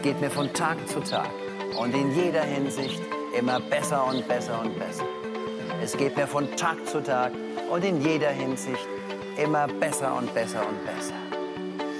Es geht mir von Tag zu Tag und in jeder Hinsicht immer besser und besser und besser. Es geht mir von Tag zu Tag und in jeder Hinsicht immer besser und besser und besser.